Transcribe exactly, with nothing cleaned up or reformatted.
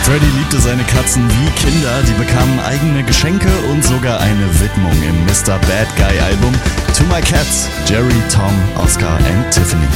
Freddie liebte seine Katzen wie Kinder, die bekamen eigene Geschenke und sogar eine Widmung im Mister Bad Guy Album To My Cats, Jerry, Tom, Oscar and Tiffany.